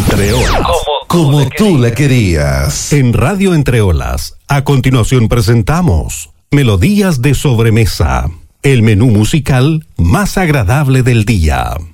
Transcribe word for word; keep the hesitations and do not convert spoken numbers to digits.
Entre Olas, como, como tú le querías. En Radio Entre Olas, a continuación presentamos Melodías de Sobremesa, el menú musical más agradable del día.